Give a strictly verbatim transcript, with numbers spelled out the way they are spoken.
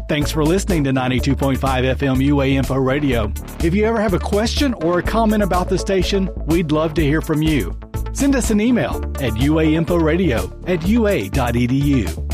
Thanks for listening to ninety-two point five F M U A Info Radio. If you ever have a question or a comment about the station, we'd love to hear from you. Send us an email at uainforadio at ua dot edu.